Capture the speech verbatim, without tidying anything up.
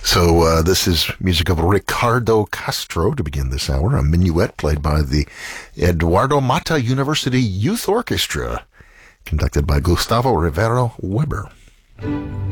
So uh, this is music of Ricardo Castro to begin this hour, a minuet played by the Eduardo Mata University Youth Orchestra, conducted by Gustavo Rivero Weber.